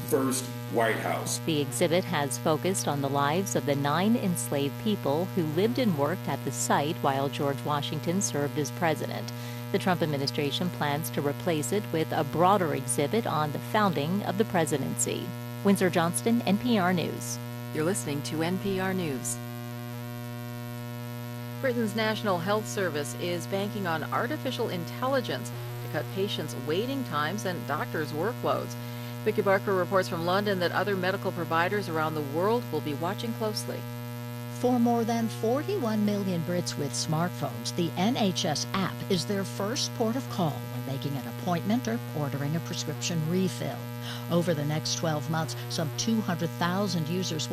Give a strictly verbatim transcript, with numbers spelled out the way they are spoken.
first White House. The exhibit has focused on the lives of the nine enslaved people who lived and worked at the site while George Washington served as president. The Trump administration plans to replace it with a broader exhibit on the founding of the presidency. Windsor Johnston, N P R News. You're listening to N P R News. Britain's National Health Service is banking on artificial intelligence to cut patients' waiting times and doctors' workloads. Vicky Barker reports from London that other medical providers around the world will be watching closely. For more than forty-one million Brits with smartphones, the N H S app is their first port of call when making an appointment or ordering a prescription refill. Over the next twelve months, some two hundred thousand users will